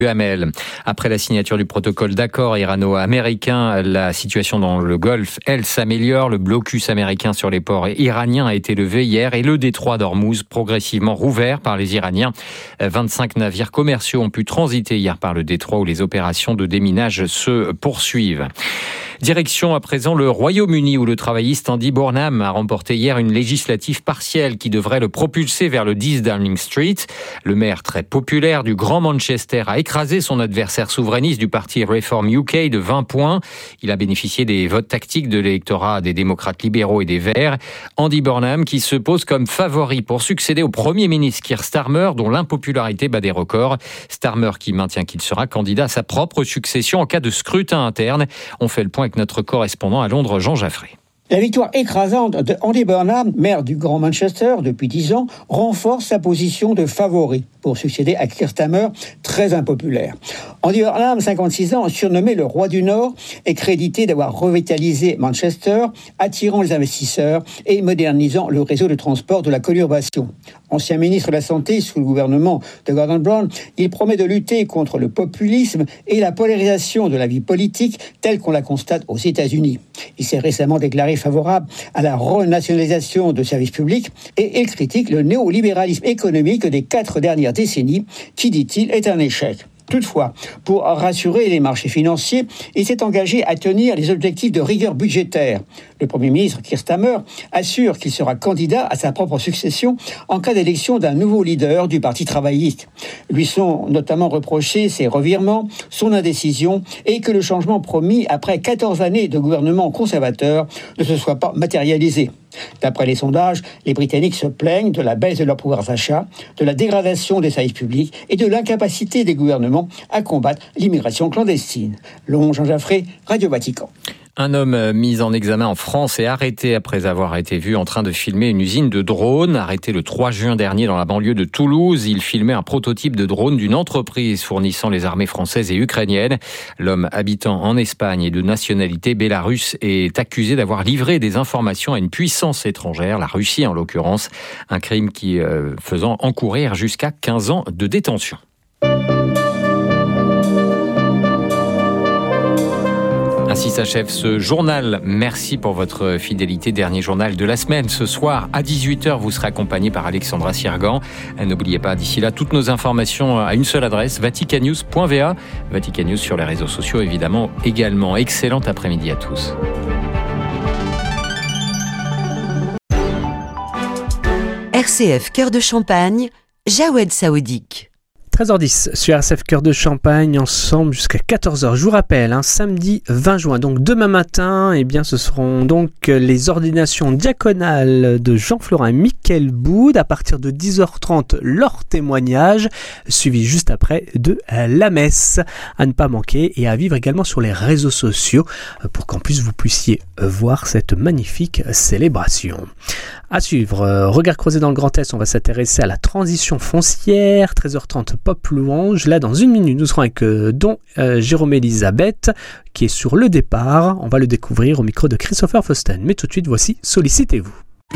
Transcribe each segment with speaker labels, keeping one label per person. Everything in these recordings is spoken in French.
Speaker 1: Hamel. Après la signature du protocole d'accord irano-américain, la situation dans le Golfe, elle, s'améliore. Le blocus américain sur les ports iraniens a été levé hier et le détroit d'Ormuz progressivement rouvert par les Iraniens. 25 navires commerciaux ont pu transiter hier par le détroit où les opérations de déminage se poursuivent. Direction à présent le Royaume-Uni où le travailliste Andy Burnham a remporté hier une législative partielle qui devrait le propulser vers le 10 Downing Street. Le maire très populaire du Grand Manchester a écrasé son adversaire souverainiste du parti Reform UK de 20 points. Il a bénéficié des votes tactiques de l'électorat des démocrates libéraux et des Verts. Andy Burnham qui se pose comme favori pour succéder au Premier ministre Keir Starmer dont l'impopularité bat des records. Starmer qui maintient qu'il sera candidat à sa propre succession en cas de scrutin interne. On fait le point avec notre correspondant à Londres, Jean Jaffré.
Speaker 2: La victoire écrasante de Andy Burnham, maire du Grand Manchester depuis 10 ans, renforce sa position de favori pour succéder à Keir Starmer, très impopulaire. Andy Burnham, 56 ans, surnommé le roi du Nord, est crédité d'avoir revitalisé Manchester, attirant les investisseurs et modernisant le réseau de transport de la conurbation. Ancien ministre de la Santé sous le gouvernement de Gordon Brown, il promet de lutter contre le populisme et la polarisation de la vie politique telle qu'on la constate aux États-Unis. Il s'est récemment déclaré favorable à la renationalisation de services publics et il critique le néolibéralisme économique des 4 dernières décennies qui, dit-il, est un échec. Toutefois, pour rassurer les marchés financiers, il s'est engagé à tenir les objectifs de rigueur budgétaire. Le Premier ministre Keir Starmer assure qu'il sera candidat à sa propre succession en cas d'élection d'un nouveau leader du Parti travailliste. Lui sont notamment reprochés ses revirements, son indécision et que le changement promis après 14 années de gouvernement conservateur ne se soit pas matérialisé. D'après les sondages, les Britanniques se plaignent de la baisse de leur pouvoir d'achat, de la dégradation des services publics et de l'incapacité des gouvernements à combattre l'immigration clandestine. Long Jean Jaffré, Radio Vatican.
Speaker 1: Un homme mis en examen en France est arrêté après avoir été vu en train de filmer une usine de drones. Arrêté le 3 juin dernier dans la banlieue de Toulouse, il filmait un prototype de drone d'une entreprise fournissant les armées françaises et ukrainiennes. L'homme habitant en Espagne et de nationalité bélarusse est accusé d'avoir livré des informations à une puissance étrangère, la Russie en l'occurrence, un crime qui faisant encourir jusqu'à 15 ans de détention. Ainsi s'achève ce journal. Merci pour votre fidélité. Dernier journal de la semaine. Ce soir, à 18h, vous serez accompagné par Alexandra Sirgan. N'oubliez pas, d'ici là, toutes nos informations à une seule adresse, vaticannews.va. Vatican News sur les réseaux sociaux, évidemment, également. Excellent après-midi à tous.
Speaker 3: RCF Cœur de Champagne, Jawed Saoudik.
Speaker 4: 13h10 sur RCF Cœur de Champagne, ensemble jusqu'à 14h. Je vous rappelle, samedi 20 juin, donc demain matin, ce seront donc les ordinations diaconales de Jean-Florent et Mickaël Boud à partir de 10h30, leur témoignage, suivi juste après de la messe. À ne pas manquer et à vivre également sur les réseaux sociaux pour qu'en plus vous puissiez voir cette magnifique célébration. À suivre, regard croisé dans le Grand Est, on va s'intéresser à la transition foncière, 13h30 Pop Louange. Là, dans une minute, nous serons avec Don Jérôme Elisabeth, qui est sur le départ. On va le découvrir au micro de Christopher Fausten. Mais tout de suite, voici Sollicitez-vous.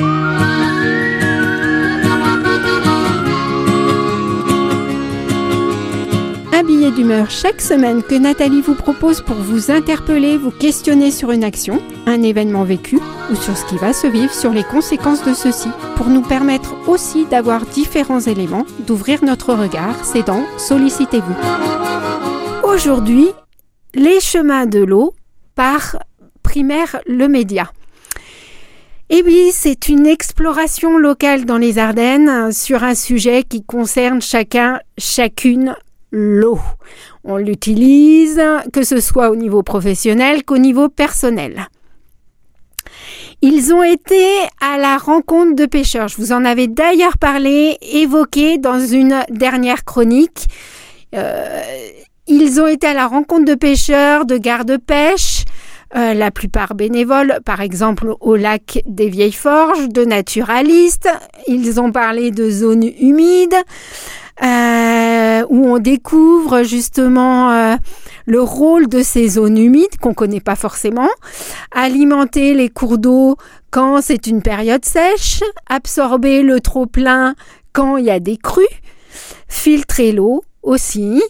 Speaker 5: Un billet d'humeur chaque semaine que Nathalie vous propose pour vous interpeller, vous questionner sur une action, un événement vécu ou sur ce qui va se vivre, sur les conséquences de ceci, pour nous permettre aussi d'avoir différents éléments, d'ouvrir notre regard. C'est dans Sollicitez-vous. Aujourd'hui, les chemins de l'eau par Primaire Le Média. Et oui, c'est une exploration locale dans les Ardennes sur un sujet qui concerne chacune, l'eau. On l'utilise, que ce soit au niveau professionnel qu'au niveau personnel. Ils ont été à la rencontre de pêcheurs. Je vous en avais d'ailleurs parlé, évoqué dans une dernière chronique. Ils ont été à la rencontre de pêcheurs, de gardes-pêche, la plupart bénévoles, par exemple au lac des Vieilles Forges, de naturalistes. Ils ont parlé de zones humides, où on découvre justement le rôle de ces zones humides qu'on ne connaît pas forcément, alimenter les cours d'eau quand c'est une période sèche, absorber le trop-plein quand il y a des crues, filtrer l'eau aussi,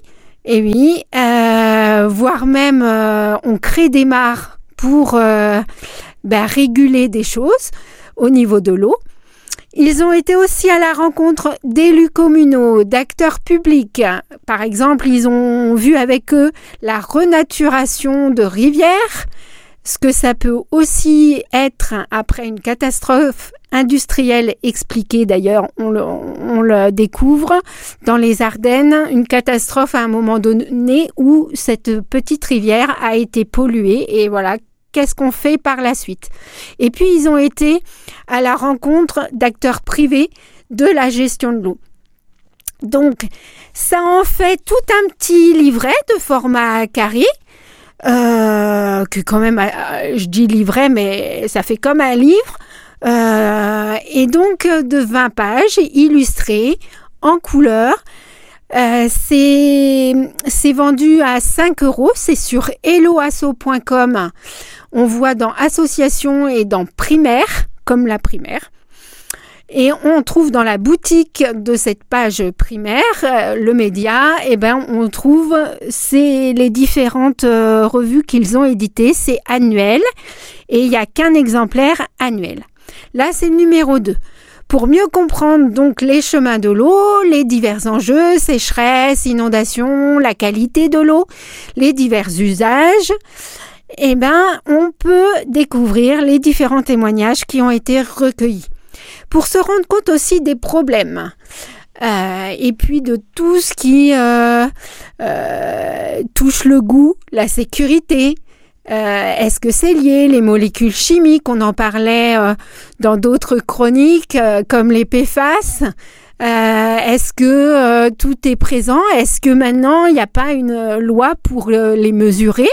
Speaker 5: Et oui, voire même on crée des mares pour réguler des choses au niveau de l'eau. Ils ont été aussi à la rencontre d'élus communaux, d'acteurs publics. Par exemple, ils ont vu avec eux la renaturation de rivières, ce que ça peut aussi être après une catastrophe industrielle expliquée. D'ailleurs, on le découvre dans les Ardennes, une catastrophe à un moment donné où cette petite rivière a été polluée et voilà. Qu'est-ce qu'on fait par la suite? Et puis, ils ont été à la rencontre d'acteurs privés de la gestion de l'eau. Donc, ça en fait tout un petit livret de format carré, que quand même, je dis livret, mais ça fait comme un livre, et donc de 20 pages illustrées en couleur. C'est vendu à 5 €, c'est sur helloasso.com. On voit dans association et dans primaire, comme la primaire. Et on trouve dans la boutique de cette page primaire, le média, on trouve les différentes revues qu'ils ont éditées. C'est annuel et il n'y a qu'un exemplaire annuel. Là, c'est le numéro 2. Pour mieux comprendre donc les chemins de l'eau, les divers enjeux, sécheresse, inondation, la qualité de l'eau, les divers usages, on peut découvrir les différents témoignages qui ont été recueillis. Pour se rendre compte aussi des problèmes et puis de tout ce qui touche le goût, la sécurité. Est-ce que c'est lié, les molécules chimiques, on en parlait dans d'autres chroniques comme les PFAS, est-ce que tout est présent, est-ce que maintenant il n'y a pas une loi pour les mesurer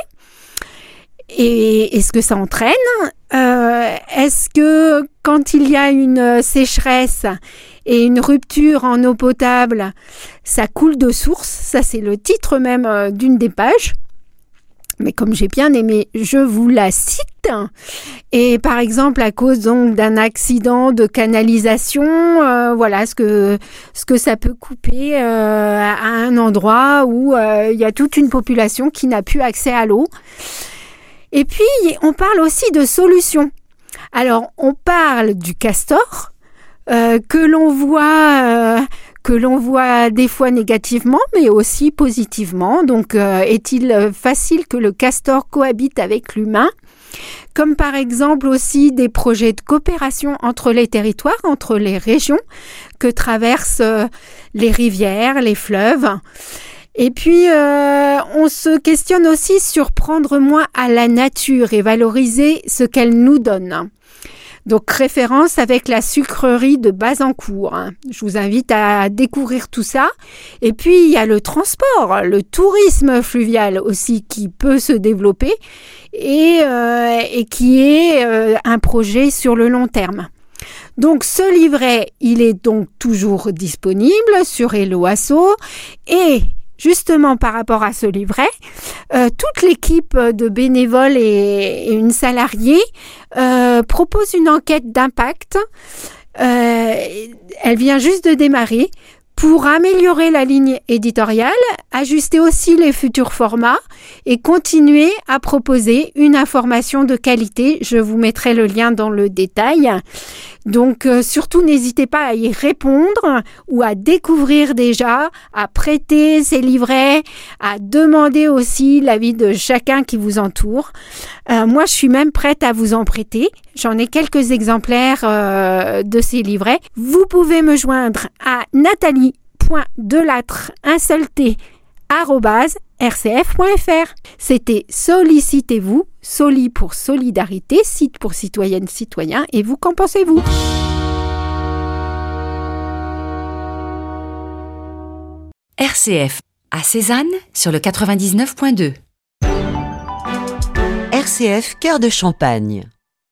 Speaker 5: et est-ce que ça entraîne, est-ce que quand il y a une sécheresse et une rupture en eau potable, ça coule de source, ça c'est le titre même d'une des pages. Mais comme j'ai bien aimé, je vous la cite. Et par exemple, à cause donc d'un accident de canalisation, voilà ce que ça peut couper à un endroit où il y a toute une population qui n'a plus accès à l'eau. Et puis, on parle aussi de solutions. Alors, on parle du castor, que l'on voit des fois négativement, mais aussi positivement. Donc, est-il facile que le castor cohabite avec l'humain? Comme par exemple aussi des projets de coopération entre les territoires, entre les régions que traversent les rivières, les fleuves. Et puis, on se questionne aussi sur prendre moins à la nature et valoriser ce qu'elle nous donne. Donc, référence avec la sucrerie de Bazancourt. Je vous invite à découvrir tout ça. Et puis, il y a le transport, le tourisme fluvial aussi qui peut se développer et qui est un projet sur le long terme. Donc, ce livret, il est donc toujours disponible sur Hello Asso et justement, par rapport à ce livret, toute l'équipe de bénévoles et une salariée propose une enquête d'impact. Elle vient juste de démarrer pour améliorer la ligne éditoriale, ajuster aussi les futurs formats et continuer à proposer une information de qualité. Je vous mettrai le lien dans le détail. Donc, surtout, n'hésitez pas à y répondre ou à découvrir déjà, à prêter ces livrets, à demander aussi l'avis de chacun qui vous entoure. Moi, je suis même prête à vous en prêter. J'en ai quelques exemplaires de ces livrets. Vous pouvez me joindre à nathalie.delattre@rcf.fr. C'était Sollicitez-vous, Soli pour solidarité, Cite pour citoyenne, citoyen, et vous, qu'en pensez-vous?
Speaker 3: RCF à Cézanne sur le 99.2. RCF Cœur de Champagne.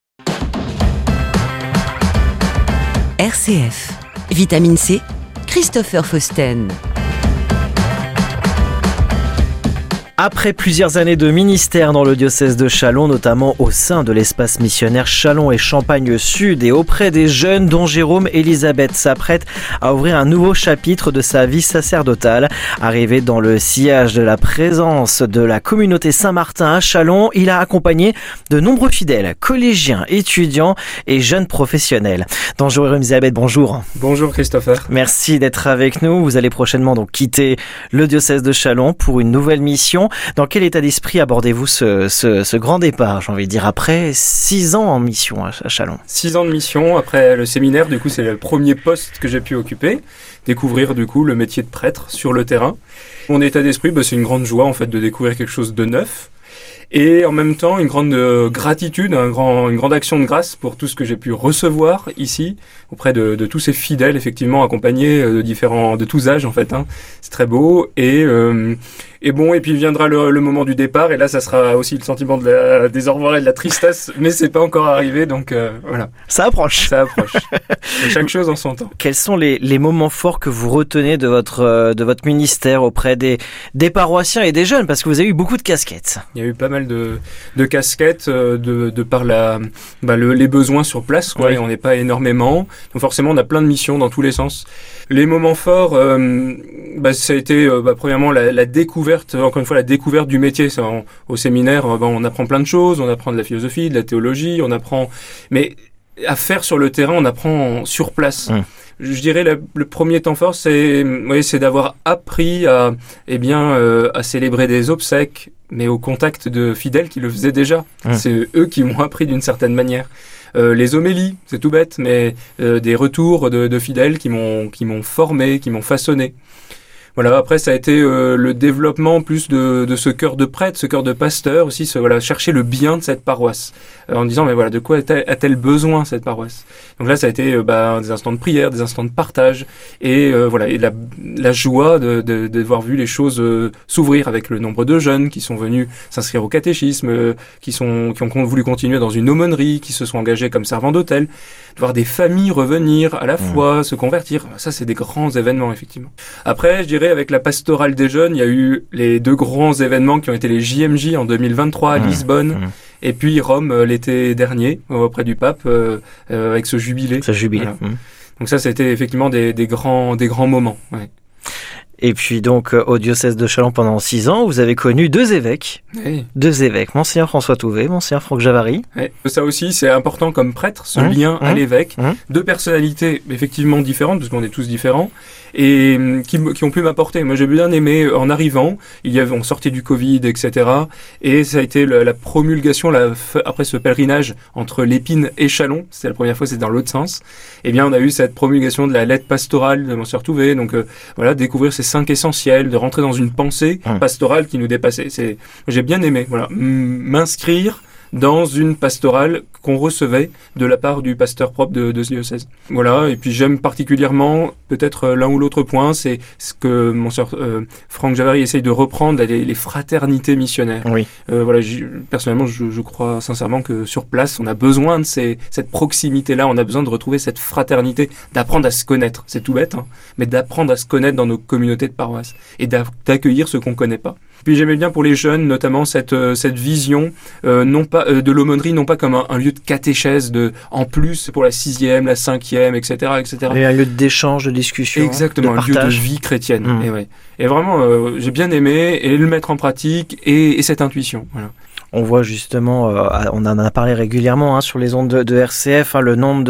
Speaker 3: RCF Vitamine C, Christopher Fausten.
Speaker 6: Après plusieurs années de ministère dans le diocèse de Châlons, notamment au sein de l'espace missionnaire Châlons et Champagne Sud et auprès des jeunes, dont Jérôme Elisabeth s'apprête à ouvrir un nouveau chapitre de sa vie sacerdotale. Arrivé dans le sillage de la présence de la communauté Saint-Martin à Châlons, il a accompagné de nombreux fidèles, collégiens, étudiants et jeunes professionnels. Don Jérôme Elisabeth, bonjour.
Speaker 7: Bonjour Christopher.
Speaker 6: Merci d'être avec nous. Vous allez prochainement donc quitter le diocèse de Châlons pour une nouvelle mission. Dans quel état d'esprit abordez-vous ce grand départ, j'ai envie de dire, après 6 ans en mission à Châlons?
Speaker 7: 6 ans de mission, après le séminaire, du coup c'est le premier poste que j'ai pu occuper, découvrir du coup le métier de prêtre sur le terrain. Mon état d'esprit, c'est une grande joie en fait de découvrir quelque chose de neuf. Et en même temps, une grande gratitude, une grande action de grâce pour tout ce que j'ai pu recevoir ici, auprès de tous ces fidèles, effectivement, accompagnés de tous âges, en fait. C'est très beau. Et puis viendra le moment du départ, et là, ça sera aussi le sentiment des au revoir et de la tristesse, mais c'est pas encore arrivé, donc voilà.
Speaker 6: Ça approche.
Speaker 7: Et chaque chose en son temps.
Speaker 6: Quels sont les moments forts que vous retenez de votre ministère auprès des paroissiens et des jeunes, parce que vous avez eu beaucoup de casquettes?
Speaker 7: Il y a eu pas mal de casquettes de par les besoins sur place, quoi.
Speaker 6: Oui.
Speaker 7: Et on n'est pas énormément, donc forcément on a plein de missions dans tous les sens. Les moments forts, ça a été premièrement la découverte, encore une fois la découverte du métier. Au séminaire, on apprend plein de choses, on apprend de la philosophie, de la théologie, mais à faire sur le terrain, on apprend sur place. Je dirais le premier temps fort, c'est d'avoir appris à célébrer des obsèques, mais au contact de fidèles qui le faisaient déjà. C'est eux qui m'ont appris d'une certaine manière. Les homélies, c'est tout bête, mais des retours de fidèles qui m'ont formé, qui m'ont façonné. Voilà, après ça a été le développement plus de ce cœur de prêtre, ce cœur de pasteur aussi, chercher le bien de cette paroisse, en disant mais voilà, de quoi a-t-elle besoin cette paroisse. Donc là ça a été des instants de prière, des instants de partage, et la joie de voir vu les choses s'ouvrir avec le nombre de jeunes qui sont venus s'inscrire au catéchisme, qui ont voulu continuer dans une aumônerie, qui se sont engagés comme servants d'hôtel, de voir des familles revenir à la foi, se convertir. Ça c'est des grands événements effectivement. Après je dirais avec la pastorale des jeunes, il y a eu les 2 grands événements qui ont été les JMJ en 2023 à Lisbonne, et puis Rome l'été dernier auprès du pape avec ce jubilé. Voilà. Donc ça a été effectivement des grands moments. Ouais.
Speaker 6: Et puis donc au diocèse de Châlons pendant 6 ans, vous avez connu 2 évêques.
Speaker 7: Oui.
Speaker 6: 2 évêques, Monseigneur François Touvet, Monseigneur Franck Javary.
Speaker 7: Oui. Ça aussi c'est important comme prêtre, ce lien à l'évêque. 2 personnalités effectivement différentes, parce qu'on est tous différents, et qui ont pu m'apporter. Moi j'ai bien aimé en arrivant, on sortait du Covid, etc. Et ça a été la promulgation après ce pèlerinage entre l'Épine et Châlons. C'était la première fois, c'était dans l'autre sens. Eh bien on a eu cette promulgation de la lettre pastorale de Monseigneur Touvet. Donc découvrir ces 5 essentiels, de rentrer dans une pensée pastorale qui nous dépassait. J'ai bien aimé, m'inscrire dans une pastorale qu'on recevait de la part du pasteur propre de ce diocèse. Voilà, et puis j'aime particulièrement, peut-être l'un ou l'autre point, c'est ce que Monseigneur Franck Javary essaye de reprendre, les fraternités missionnaires. Oui. Personnellement, je crois sincèrement que sur place, on a besoin de cette proximité-là, on a besoin de retrouver cette fraternité, d'apprendre à se connaître. C'est tout bête, mais d'apprendre à se connaître dans nos communautés de paroisse et d'accueillir ceux qu'on ne connaît pas. Puis j'aimais bien pour les jeunes, notamment cette vision non pas de l'aumônerie, non pas comme un lieu de catéchèse, en plus pour la 6e, la 5e, etc., etc.
Speaker 6: Et un lieu d'échange, de discussion,
Speaker 7: exactement,
Speaker 6: de
Speaker 7: un lieu de vie chrétienne. Et vraiment, j'ai bien aimé et le mettre en pratique et cette intuition. Voilà.
Speaker 6: On voit justement, on en a parlé régulièrement sur les ondes de RCF, le nombre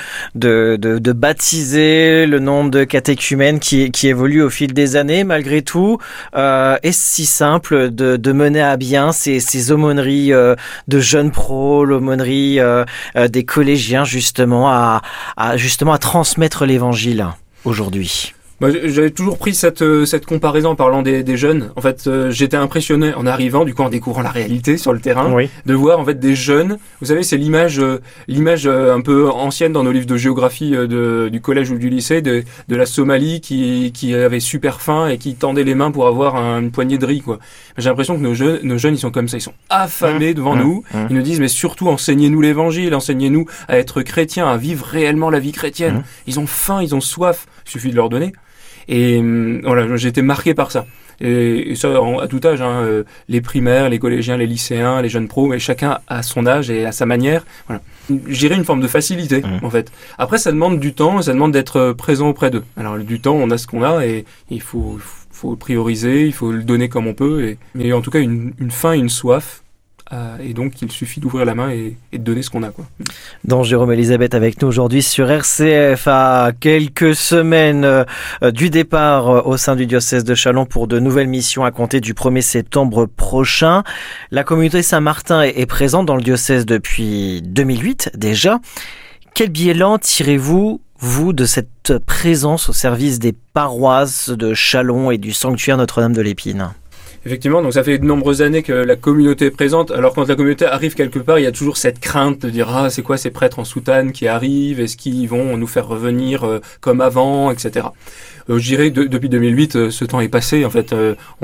Speaker 6: de baptisés, le nombre de catéchumènes qui évolue au fil des années. Malgré tout, est-ce si simple de mener à bien ces aumôneries de jeunes pros, l'aumônerie des collégiens justement à transmettre l'évangile aujourd'hui?
Speaker 7: J'avais toujours pris cette comparaison en parlant des jeunes. En fait, j'étais impressionné en arrivant, du coup en découvrant la réalité sur le terrain, de voir en fait des jeunes. Vous savez, c'est l'image un peu ancienne dans nos livres de géographie du collège ou du lycée de la Somalie qui avait super faim et qui tendait les mains pour avoir une poignée de riz, quoi. J'ai l'impression que nos jeunes ils sont comme ça, ils sont affamés devant nous. Ils nous disent mais surtout enseignez-nous l'évangile, enseignez-nous à être chrétiens, à vivre réellement la vie chrétienne. Ils ont faim, ils ont soif, il suffit de leur donner. Et voilà, j'ai été marqué par ça. Et ça, à tout âge, les primaires, les collégiens, les lycéens, les jeunes pros, mais chacun à son âge et à sa manière. Voilà. Je dirais une forme de facilité, en fait. Après, ça demande du temps, ça demande d'être présent auprès d'eux. Alors, du temps, on a ce qu'on a et il faut prioriser, il faut le donner comme on peut. Mais en tout cas, une faim et une soif. Et donc, il suffit d'ouvrir la main et de donner ce qu'on a, quoi.
Speaker 6: Donc, Jérôme Elisabeth avec nous aujourd'hui sur RCF à quelques semaines du départ au sein du diocèse de Châlons pour de nouvelles missions à compter du 1er septembre prochain. La communauté Saint-Martin est présente dans le diocèse depuis 2008 déjà. Quel bilan tirez-vous, vous, de cette présence au service des paroisses de Châlons et du sanctuaire Notre-Dame de l'Épine ?
Speaker 7: Effectivement, donc ça fait de nombreuses années que la communauté est présente. Alors quand la communauté arrive quelque part, il y a toujours cette crainte de dire c'est quoi ces prêtres en soutane qui arrivent, est-ce qu'ils vont nous faire revenir comme avant, etc. Je dirais depuis 2008, ce temps est passé. En fait,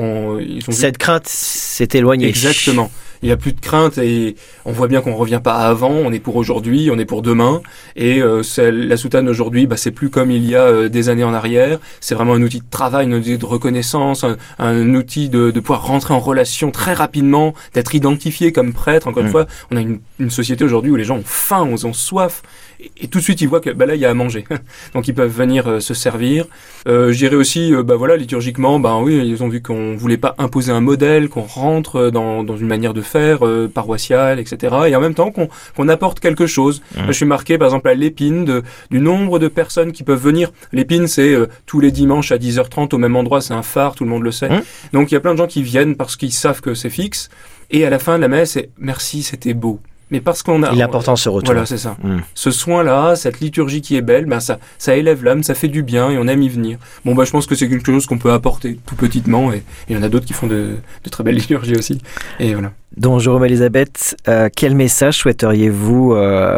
Speaker 6: cette crainte s'est éloignée.
Speaker 7: Exactement. Il n'y a plus de crainte et on voit bien qu'on ne revient pas à avant, on est pour aujourd'hui, on est pour demain. Et la soutane aujourd'hui, c'est plus comme il y a des années en arrière. C'est vraiment un outil de travail, un outil de reconnaissance, un outil de pouvoir rentrer en relation très rapidement, d'être identifié comme prêtre. Encore une fois, on a une société aujourd'hui où les gens ont faim, ont soif. Et tout de suite, ils voient que là, il y a à manger. Donc, ils peuvent venir se servir. Je dirais aussi, liturgiquement, oui, ils ont vu qu'on voulait pas imposer un modèle, qu'on rentre dans une manière de faire paroissiale, etc. Et en même temps, qu'on apporte quelque chose. Je suis marqué, par exemple, à l'Épine, du nombre de personnes qui peuvent venir. L'Épine, c'est tous les dimanches à 10h30 au même endroit. C'est un phare, tout le monde le sait. Donc, il y a plein de gens qui viennent parce qu'ils savent que c'est fixe. Et à la fin de la messe, c'est « Merci, c'était beau ». Mais parce qu'on a...
Speaker 6: Il est important ce retour.
Speaker 7: Voilà, c'est ça. Ce soin-là, cette liturgie qui est belle, ça élève l'âme, ça fait du bien et on aime y venir. Je pense que c'est quelque chose qu'on peut apporter tout petitement et il y en a d'autres qui font de très belles liturgies aussi. Et voilà.
Speaker 6: Donc, Jérôme Elisabeth, quel message souhaitez-vous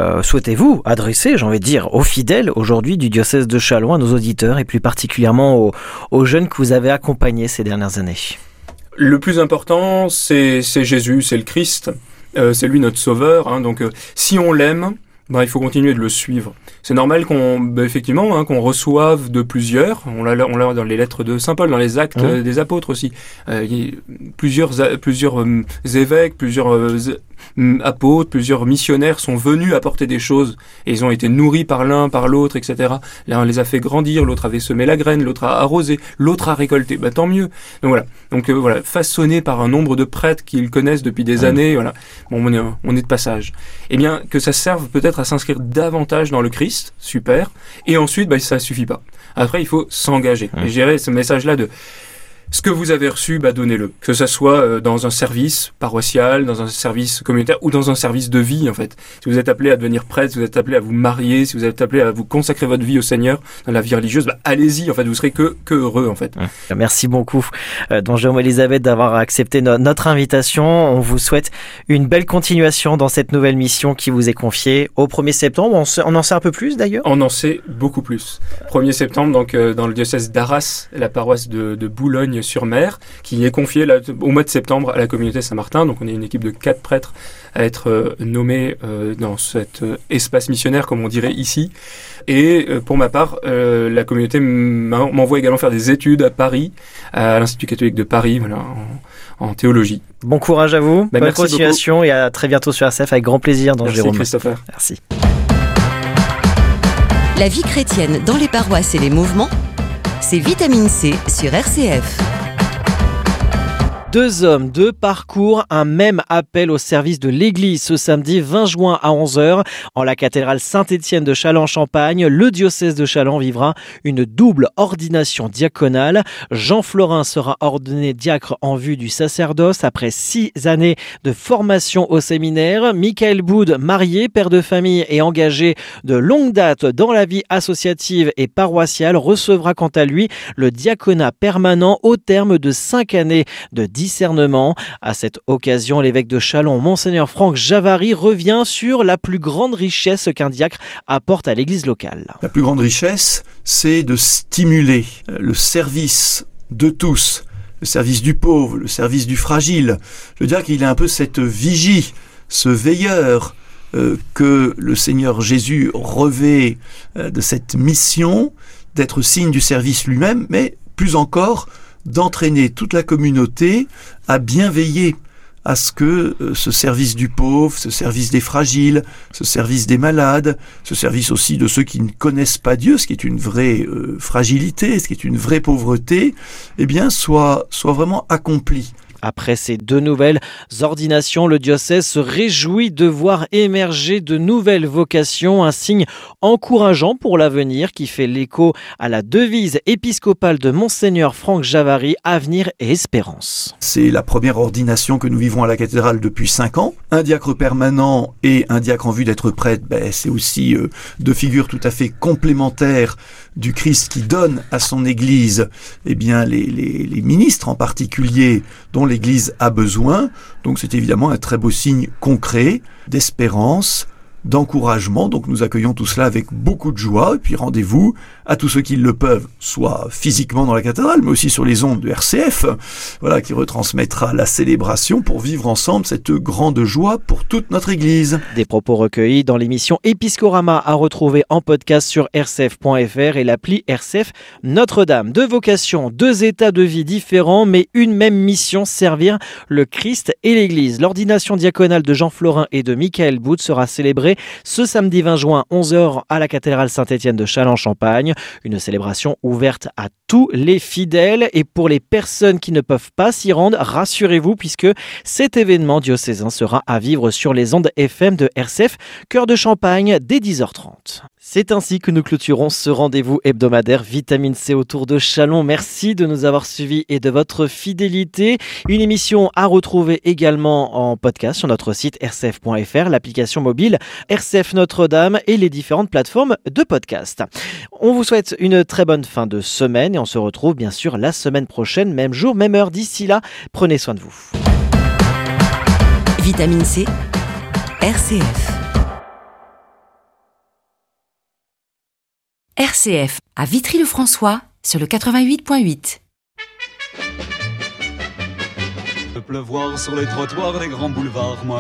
Speaker 6: adresser, j'ai envie de dire, aux fidèles aujourd'hui du diocèse de Châlons, à nos auditeurs et plus particulièrement aux jeunes que vous avez accompagnés ces dernières années?
Speaker 7: Le plus important, c'est Jésus, c'est le Christ. C'est lui notre sauveur, donc si on l'aime, il faut continuer de le suivre. C'est normal effectivement, qu'on reçoive de plusieurs. On l'a dans les lettres de Saint Paul, dans les actes des apôtres aussi. Plusieurs évêques, plusieurs apôtres, plusieurs missionnaires sont venus apporter des choses et ils ont été nourris par l'un, par l'autre, etc. L'un les a fait grandir, l'autre avait semé la graine, l'autre a arrosé, l'autre a récolté. Tant mieux. Donc voilà, façonné par un nombre de prêtres qu'ils connaissent depuis des années. Voilà. On est de passage. Eh bien, que ça serve peut-être à s'inscrire davantage dans le Christ, super. Et ensuite, ça suffit pas. Après, il faut s'engager. Et je dirais ce message-là de ce que vous avez reçu, donnez-le. Que ça soit dans un service paroissial, dans un service communautaire ou dans un service de vie, en fait. Si vous êtes appelé à devenir prêtre, si vous êtes appelé à vous marier, si vous êtes appelé à vous consacrer votre vie au Seigneur dans la vie religieuse, allez-y, en fait. Vous serez que heureux, en fait.
Speaker 6: Merci beaucoup, don Jérôme Elisabeth, d'avoir accepté notre invitation. On vous souhaite une belle continuation dans cette nouvelle mission qui vous est confiée au 1er septembre. On en sait un peu plus, d'ailleurs?
Speaker 7: On en sait beaucoup plus. 1er septembre, donc, dans le diocèse d'Arras, la paroisse de Boulogne-sur-Mer, qui est confiée au mois de septembre à la communauté Saint-Martin. Donc on est une équipe de 4 prêtres à être nommés dans cet espace missionnaire, comme on dirait ici. Et pour ma part, la communauté m'envoie également faire des études à Paris, à l'Institut catholique de Paris, en théologie.
Speaker 6: Bon courage à vous, bonne continuation beaucoup. Et à très bientôt sur RCF avec grand plaisir. Merci Jérôme.
Speaker 7: Christopher.
Speaker 6: Merci.
Speaker 3: La vie chrétienne dans les paroisses et les mouvements, c'est Vitamine C sur RCF.
Speaker 6: 2 hommes, 2 parcours, un même appel au service de l'Église ce samedi 20 juin à 11h. En la cathédrale Saint-Étienne de Châlons-en-Champagne, le diocèse de Châlons vivra une double ordination diaconale. Jean Florin sera ordonné diacre en vue du sacerdoce après 6 années de formation au séminaire. Michael Boud, marié, père de famille et engagé de longue date dans la vie associative et paroissiale, recevra quant à lui le diaconat permanent au terme de 5 années de discernement. À cette occasion, l'évêque de Châlons, Monseigneur Franck Javary, revient sur la plus grande richesse qu'un diacre apporte à l'église locale.
Speaker 8: La plus grande richesse, c'est de stimuler le service de tous, le service du pauvre, le service du fragile. Je veux dire qu'il a un peu cette vigie, ce veilleur que le Seigneur Jésus revêt de cette mission d'être signe du service lui-même, mais plus encore d'entraîner toute la communauté à bien veiller à ce que ce service du pauvre, ce service des fragiles, ce service des malades, ce service aussi de ceux qui ne connaissent pas Dieu, ce qui est une vraie fragilité, ce qui est une vraie pauvreté, eh bien, soit vraiment accompli.
Speaker 6: Après ces 2 nouvelles ordinations, le diocèse se réjouit de voir émerger de nouvelles vocations, un signe encourageant pour l'avenir qui fait l'écho à la devise épiscopale de Monseigneur Franck Javary, avenir et espérance.
Speaker 8: C'est la première ordination que nous vivons à la cathédrale depuis 5 ans. Un diacre permanent et un diacre en vue d'être prêtre, c'est aussi 2 figures tout à fait complémentaires du Christ qui donne à son Église les ministres en particulier dont l'Église a besoin. Donc c'est évidemment un très beau signe concret d'espérance, d'encouragement. Donc nous accueillons tout cela avec beaucoup de joie. Et puis rendez-vous à tous ceux qui le peuvent, soit physiquement dans la cathédrale, mais aussi sur les ondes de RCF, qui retransmettra la célébration pour vivre ensemble cette grande joie pour toute notre Église.
Speaker 6: Des propos recueillis dans l'émission Épiscorama à retrouver en podcast sur rcf.fr et l'appli RCF Notre-Dame. 2 vocations, 2 états de vie différents, mais une même mission, servir le Christ et l'Église. L'ordination diaconale de Jean Florin et de Michael Bout sera célébrée ce samedi 20 juin, 11h à la cathédrale Saint-Étienne de Châlons-Champagne. Une célébration ouverte à tous les fidèles. Et pour les personnes qui ne peuvent pas s'y rendre, rassurez-vous puisque cet événement diocésain sera à vivre sur les ondes FM de RCF Cœur de Champagne dès 10h30. C'est ainsi que nous clôturons ce rendez-vous hebdomadaire Vitamine C autour de Châlons. Merci de nous avoir suivis et de votre fidélité. Une émission à retrouver également en podcast sur notre site rcf.fr, l'application mobile RCF Notre-Dame et les différentes plateformes de podcast. On vous souhaite une très bonne fin de semaine et on se retrouve bien sûr la semaine prochaine, même jour, même heure. D'ici là, prenez soin de vous.
Speaker 3: Vitamine C, RCF. RCF à Vitry-le-François sur le 88.8.
Speaker 9: Pleuvoir sur les trottoirs des grands boulevards, moi